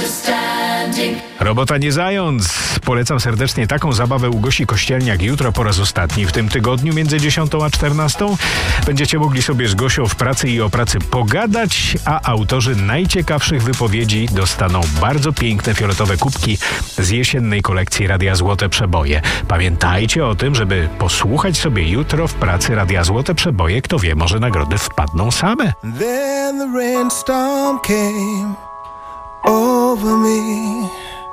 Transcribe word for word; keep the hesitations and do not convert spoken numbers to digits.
Robota nie zając. Polecam serdecznie taką zabawę u Gosi Kościelniak jutro po raz ostatni w tym tygodniu między dziesiątą a czternastą. Będziecie mogli sobie z Gosią w pracy i o pracy pogadać, a autorzy najciekawszych wypowiedzi dostaną bardzo piękne fioletowe kubki z jesiennej kolekcji Radia Złote Przeboje. Pamiętajcie o tym, żeby posłuchać sobie jutro w pracy Radia Złote Przeboje. Kto wie, może nagrody wpadną same. Then the rainstorm came over me.